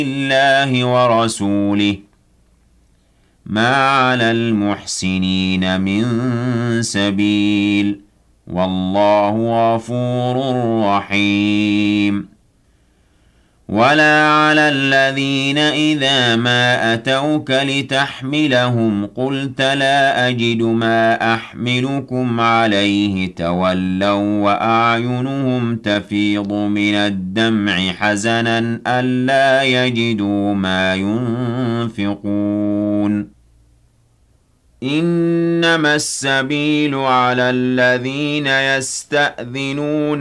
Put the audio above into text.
الله ورسوله ما على المحسنين من سبيل والله غفور رحيم ولا على الذين إذا ما أتوك لتحملهم قلت لا أجد ما أحملكم عليه تولوا وأعينهم تفيض من الدمع حزنا ألا يجدوا ما ينفقون إنما السبيل على الذين يستأذنون